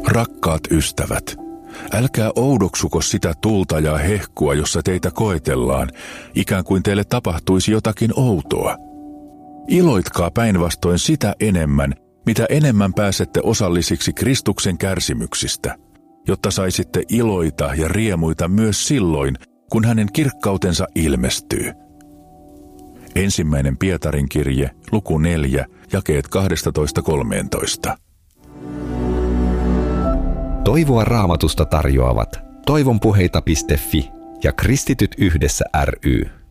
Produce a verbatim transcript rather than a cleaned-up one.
Rakkaat ystävät, älkää oudoksuko sitä tulta ja hehkua, jossa teitä koetellaan, ikään kuin teille tapahtuisi jotakin outoa. Iloitkaa päinvastoin sitä enemmän, mitä enemmän pääsette osallisiksi Kristuksen kärsimyksistä, jotta saisitte iloita ja riemuita myös silloin, kun hänen kirkkautensa ilmestyy. Ensimmäinen Pietarin kirje, luku neljä, jakeet kaksitoista kolmetoista. Toivoa Raamatusta tarjoavat toivonpuheita piste fi ja Kristityt yhdessä ry.